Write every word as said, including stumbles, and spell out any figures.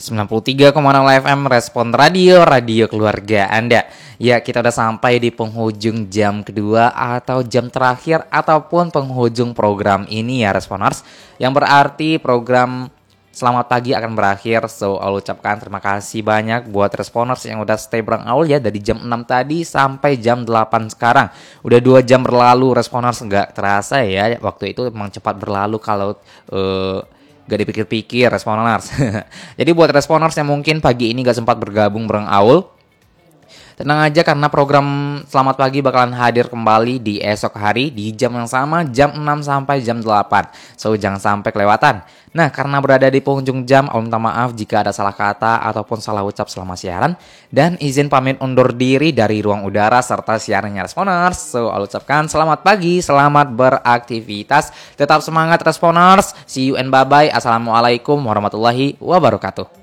sembilan puluh tiga koma nol F M Respon Radio, radio keluarga Anda. Ya, kita udah sampai di penghujung jam kedua atau jam terakhir ataupun penghujung program ini ya Responers. Yang berarti program Selamat Pagi akan berakhir. So, aku ucapkan terima kasih banyak buat Responers yang udah stay bareng Aul ya dari jam enam tadi sampai jam delapan sekarang. Udah dua jam berlalu Responers, nggak terasa ya. Waktu itu emang cepat berlalu kalau uh, gak dipikir-pikir Responers. Jadi buat Responers yang mungkin pagi ini gak sempat bergabung bareng Aul, tenang aja karena program Selamat Pagi bakalan hadir kembali di esok hari di jam yang sama, jam enam sampai jam delapan. So, jangan sampai kelewatan. Nah, karena berada di penghujung jam, Aul minta maaf jika ada salah kata ataupun salah ucap selama siaran. Dan izin pamit undur diri dari ruang udara serta siarannya Responers. So, Aul ucapkan selamat pagi, selamat beraktivitas. Tetap semangat Responers. See you and bye-bye. Assalamualaikum warahmatullahi wabarakatuh.